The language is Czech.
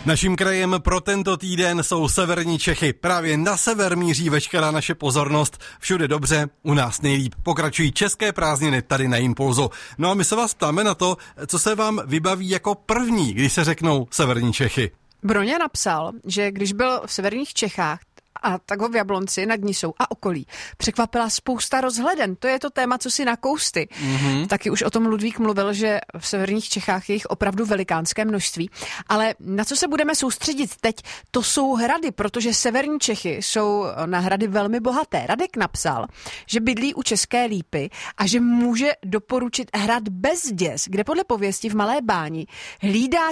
Naším krajem pro tento týden jsou severní Čechy. Právě na sever míří veškerá naše pozornost. Všude dobře, u nás nejlíp. Pokračují české prázdniny tady na Impulzu. No a my se vás ptáme na to, co se vám vybaví jako první, když se řeknou severní Čechy. Broňa napsal, že když byl v severních Čechách, a tak ho v Jablonci nad Nisou a okolí překvapila spousta rozhleden. To je to téma, co si na kousty. Taky už o tom Ludvík mluvil, že v severních Čechách je jich opravdu velikánské množství. Ale na co se budeme soustředit teď, to jsou hrady, protože severní Čechy jsou na hrady velmi bohaté. Radek napsal, že bydlí u České Lípy a že může doporučit hrad Bezděs, kde podle pověsti v Malé Báni hlídá